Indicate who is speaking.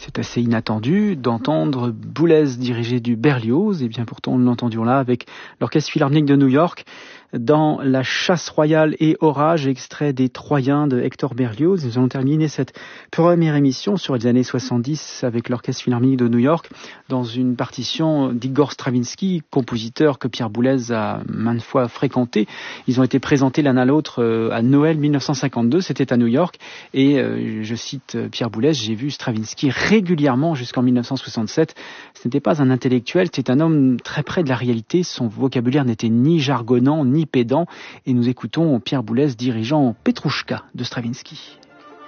Speaker 1: C'est assez inattendu d'entendre Boulez diriger du Berlioz, et bien pourtant nous l'entendions là avec l'Orchestre Philharmonique de New York dans La Chasse royale et Orage, extrait des Troyens de Hector Berlioz. Nous allons terminer cette première émission sur les années 70 avec l'Orchestre Philharmonique de New York dans une partition d'Igor Stravinsky, compositeur que Pierre Boulez a maintes fois fréquenté. Ils ont été présentés l'un à l'autre à Noël 1952, c'était à New York, et je cite Pierre Boulez, j'ai vu Stravinsky régulièrement jusqu'en 1967. Ce n'était pas un intellectuel, c'était un homme très près de la réalité, son vocabulaire n'était ni jargonnant, ni pédant, et nous écoutons Pierre Boulez dirigeant Petrouchka de Stravinsky.